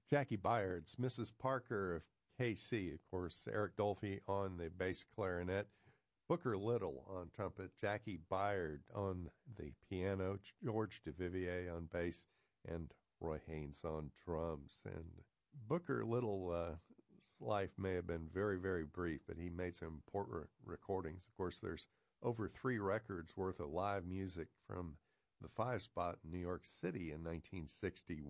Jackie Byard's Mrs. Parker of KC, of course, Eric Dolphy on the bass clarinet, Booker Little on trumpet, Jackie Byard on the piano, George Duvivier on bass, and Roy Haynes on drums. And Booker Little's life may have been very, very brief, but he made some important recordings. Of course, there's over 3 records worth of live music from the Five Spot in New York City in 1961.